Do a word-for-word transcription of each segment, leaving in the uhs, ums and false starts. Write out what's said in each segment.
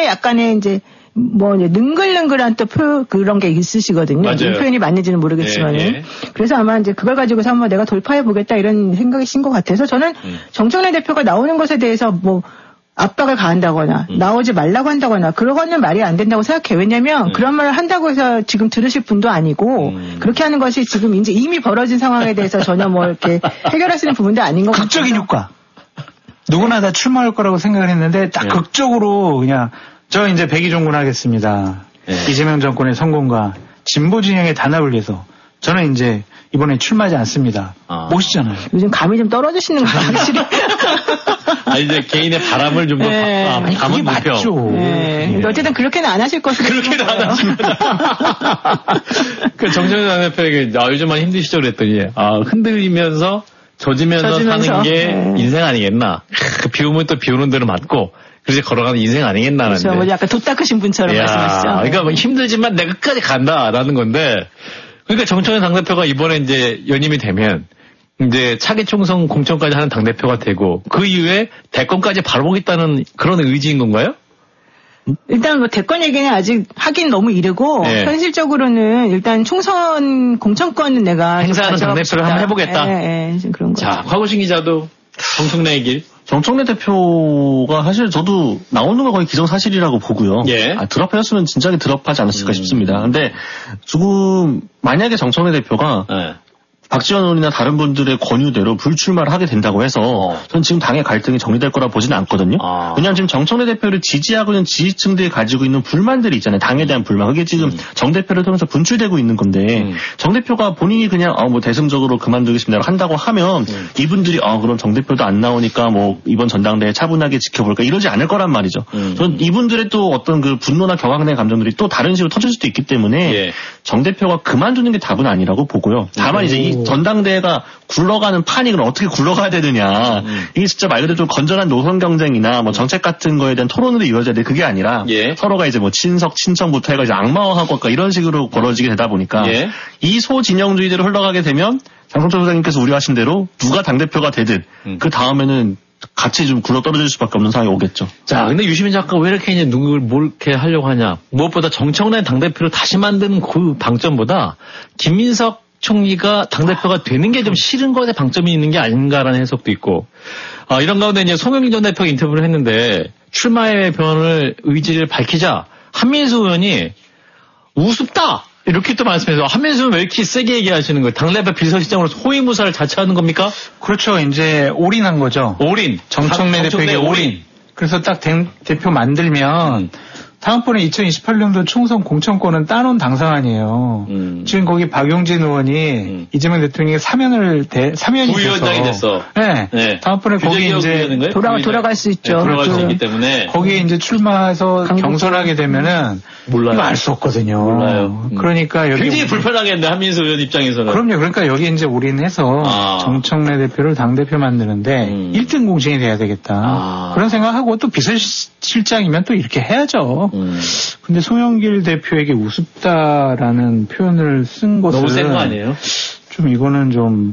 약간의 이제 뭐 이제 능글능글한 또 표 그런 게 있으시거든요. 맞아요. 표현이 맞는지는 모르겠지만은. 예, 예. 그래서 아마 이제 그걸 가지고서 한번 내가 돌파해 보겠다 이런 생각이신 것 같아서 저는 음. 정청래 대표가 나오는 것에 대해서 뭐 압박을 가한다거나 음. 나오지 말라고 한다거나 그러고는 말이 안 된다고 생각해요. 왜냐하면 음. 그런 말을 한다고 해서 지금 들으실 분도 아니고 음. 그렇게 하는 것이 지금 이제 이미 벌어진 상황에 대해서 전혀 뭐 이렇게 해결할 수 있는 부분도 아닌 것 같아요. 극적인 효과. 누구나 다 출마할 거라고 생각을 했는데 딱 네. 극적으로 그냥 저 이제 백의종군 하겠습니다. 네. 이재명 정권의 성공과 진보 진영의 단합을 위해서 저는 이제 이번에 출마하지 않습니다. 아. 멋있잖아요. 요즘 감이 좀 떨어지시는 거예요, 확실히. 아, 이제 개인의 바람을 좀 더, 네. 아, 감은 높여. 맞죠. 네. 근데 어쨌든 그렇게는 안 하실 것으로. 그렇게는 안 하십니다. 그 정청래 대표에게, 아, 요즘 많이 힘드시죠? 그랬더니, 아, 흔들리면서, 젖으면서, 젖으면서 사는 게 네. 인생 아니겠나. 그 비 오면 또 비 오는 대로 맞고, 그래서 걸어가는 인생 아니겠나는데. 그렇죠. 뭐 약간 돛 닦으신 분처럼 야, 말씀하시죠. 그러니까 뭐 힘들지만 내가 끝까지 간다라는 건데, 그러니까 정청래 당대표가 이번에 이제 연임이 되면 이제 차기 총선 공천까지 하는 당대표가 되고 그 이후에 대권까지 바로 보겠다는 그런 의지인 건가요? 일단 뭐 대권 얘기는 아직 하긴 너무 이르고 네. 현실적으로는 일단 총선 공천권은 내가 행사하는 당대표를 한번 해보겠다. 네, 네, 그런 거. 자, 화구신 기자도 정청래의 길. 정청래 대표가 사실 저도 나오는 거 거의 기정사실이라고 보고요. 예. 아, 드랍했으면 진작에 드랍하지 않았을까 음. 싶습니다. 근데 지금 만약에 정청래 대표가 네. 박지원 의원이나 다른 분들의 권유대로 불출마를 하게 된다고 해서 어. 전 지금 당의 갈등이 정리될 거라 보지는 않거든요. 아. 왜냐하면 지금 정청래 대표를 지지하고 있는 지지층들이 가지고 있는 불만들이 있잖아요. 당에 대한 불만. 그게 지금 음. 정 대표를 통해서 분출되고 있는 건데 음. 정 대표가 본인이 그냥 어, 뭐 대승적으로 그만두겠습니다 한다고 하면 음. 이분들이 어 그럼 정 대표도 안 나오니까 뭐 이번 전당대회 차분하게 지켜볼까 이러지 않을 거란 말이죠. 음. 전 이분들의 또 어떤 그 분노나 경악의 감정들이 또 다른 식으로 터질 수도 있기 때문에 예. 정 대표가 그만두는 게 답은 아니라고 보고요. 다만 오. 이제 이 전당대회가 굴러가는 판이 그럼 어떻게 굴러가야 되느냐. 음. 이게 진짜 말 그대로 좀 건전한 노선 경쟁이나 뭐 정책 같은 거에 대한 토론으로 이루어져야 돼. 그게 아니라 예. 서로가 이제 뭐 친석, 친청부터 해가지고 악마화하고 아까 이런 식으로 벌어지게 되다 보니까 예. 이 소진영주의대로 흘러가게 되면 장성철 소장님께서 우려하신 대로 누가 당대표가 되든 음. 그 다음에는 같이 좀 굴러 떨어질 수밖에 없는 상황이 오겠죠. 자, 근데 유시민 작가 왜 이렇게 이제 누구를 뭘 이렇게 하려고 하냐. 무엇보다 정청래 당대표를 다시 만드는 그 방점보다 김민석 총리가 당대표가 되는 게 좀 싫은 것에 방점이 있는 게 아닌가라는 해석도 있고, 아, 이런 가운데 이제 송영길 전 대표가 인터뷰를 했는데, 출마의 변을, 의지를 밝히자, 한민수 의원이 우습다! 이렇게 또 말씀해서, 한민수 의원 왜 이렇게 세게 얘기하시는 거예요? 당대표 비서실장으로서 호위무사를 자처하는 겁니까? 그렇죠. 이제 올인한 거죠. 올인. 정청래 대표에게 올인. 올인. 그래서 딱 대, 대표 만들면, 음. 다음번에 이천이십팔 년도 총선 공천권은 따놓은 당사관이에요. 음. 지금 거기 박용진 의원이 음. 이재명 대통령이 사면을 대, 사면이 부위원장이 됐어. 네. 네. 다음번에 거기 이제 돌아 돌아갈 수 있죠. 네, 돌아갈 그, 수 있기 때문에 거기에 이제 출마해서 강북. 경선하게 되면은 몰라요. 이거 알 수 없거든요. 몰라요. 음. 그러니까 여기 굉장히 불편하겠네 한민수 의원 입장에서는. 그럼요. 그러니까 여기 이제 올인해서 아. 정청래 대표를 당 대표 만드는데 음. 일 등 공신이 돼야 되겠다. 아. 그런 생각하고 또 비서실장이면 또 이렇게 해야죠. 음. 근데 송영길 대표에게 우습다라는 표현을 쓴 것은 너무 센 거 아니에요? 좀 이거는 좀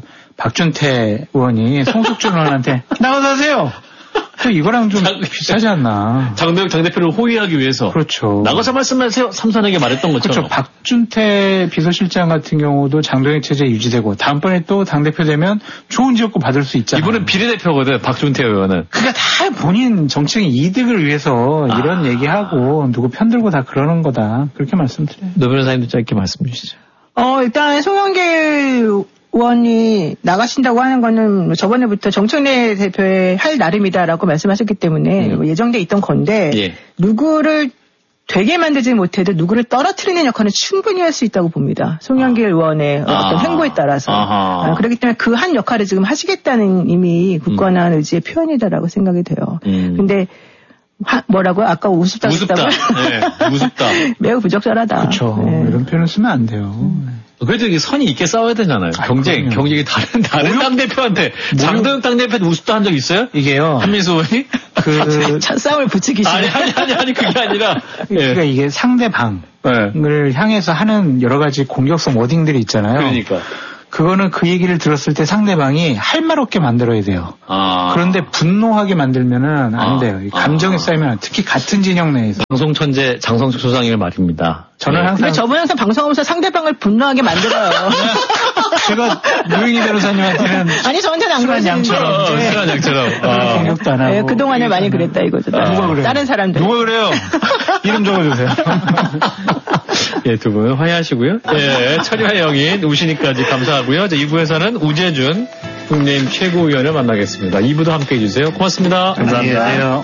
박준태 의원이 송석준 의원한테 나가서 하세요. 또 이거랑 좀 장, 비슷하지 않나. 장대혁 당대표를 호위하기 위해서. 그렇죠. 나가서 말씀하세요. 삼선에게 말했던 것처럼. 그렇죠. 박준태 비서실장 같은 경우도 장동혁 체제 유지되고 다음번에 또 당대표 되면 좋은 지역구 받을 수 있잖아요. 이분은 비례대표거든. 박준태 의원은. 그러니까 다 본인 정치적인 이득을 위해서 아. 이런 얘기하고 누구 편들고 다 그러는 거다. 그렇게 말씀드려요. 노 변호사님도 짧게 말씀 주시죠. 어, 일단 송영길 의원이 나가신다고 하는 거는 저번에부터 정청래 대표의 할 나름이다라고 말씀하셨기 때문에 음. 예정돼 있던 건데 예. 누구를 되게 만들지 못해도 누구를 떨어뜨리는 역할은 충분히 할 수 있다고 봅니다. 송영길 아. 의원의 어떤 아. 행보에 따라서. 아, 그렇기 때문에 그 한 역할을 지금 하시겠다는 이미 굳건한 음. 의지의 표현이다라고 생각이 돼요. 음. 근데 하, 뭐라고요? 아까 우습다 우습다. 네, 우습다. 매우 부적절하다. 그렇죠. 네. 이런 표현을 쓰면 안 돼요. 음. 그래도 이게 선이 있게 싸워야 되잖아요. 아, 경쟁, 그럼요. 경쟁이 다른, 다른 당대표한테. 장동혁 당대표한테 우습다 한 적 있어요? 이게요. 한민수 의원이? 그. 찬싸움을 부추기시네. 아니, 아니, 아니, 아니, 그게 아니라. 그러니까 예. 이게 상대방을 네. 향해서 하는 여러 가지 공격성 워딩들이 있잖아요. 그러니까. 그거는 그 얘기를 들었을 때 상대방이 할 말 없게 만들어야 돼요. 아. 그런데 분노하게 만들면은 안 아. 돼요. 감정이 아. 쌓이면 특히 같은 진영 내에서. 방송 천재 장성식 소장님의 말입니다. 저는 네. 항상 저분 항상 방송하면서 상대방을 분노하게 만들어요. 제가 유인희 변호사님한테는 아니 저한테는 안 그러시는데 술한 양처럼 아. 공격도 안 하고 네, 그동안에 많이 그랬다 이거죠. 아. 누가 그래요? 다른 사람들 누가 그래요? 이름 적어주세요. 예, 두 분 화해하시고요. 예, 철이와 영인 우신이까지 감사하고요. 이 부에서는 우재준 국내임 최고위원을 만나겠습니다. 이 부도 함께해 주세요. 고맙습니다. 감사합니다.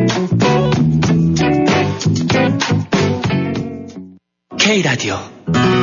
K라디오